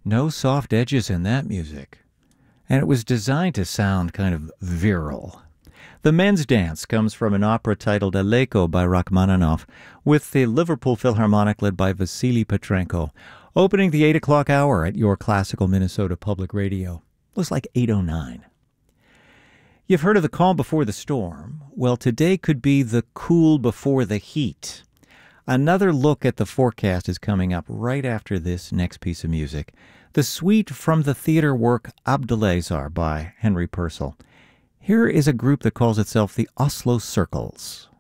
No soft edges in that music. And it was designed to sound kind of virile. The Men's Dance comes from an opera titled Aleko by Rachmaninoff, with the Liverpool Philharmonic led by Vasily Petrenko, opening the 8 o'clock hour at your classical Minnesota Public Radio. Looks like 8:09. You've heard of the calm before the storm. Well, today could be the cool before the heat. Another look at the forecast is coming up right after this next piece of music. The suite from the theater work Abdulazar by Henry Purcell. Here is a group that calls itself the Oslo Circles.